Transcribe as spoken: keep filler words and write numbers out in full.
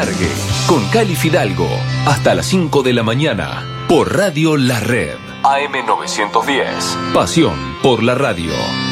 alargue con Cali Fidalgo hasta las cinco de la mañana por Radio La Red. A M novecientos diez. Pasión por la radio.